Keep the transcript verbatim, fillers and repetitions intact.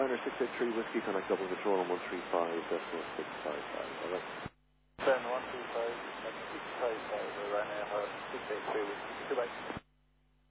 Liner six eight three Whiskey, connect double control on one three five decimal six five five. Over. Then one three five, six five five, Ryanair six eight three Whiskey. Goodbye.